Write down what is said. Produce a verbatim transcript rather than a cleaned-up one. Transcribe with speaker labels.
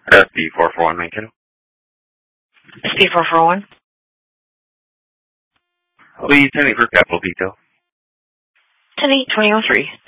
Speaker 1: S P four four one nine two.
Speaker 2: S P four four one.
Speaker 1: Please send it for capital detail.
Speaker 2: ten eight twenty oh three.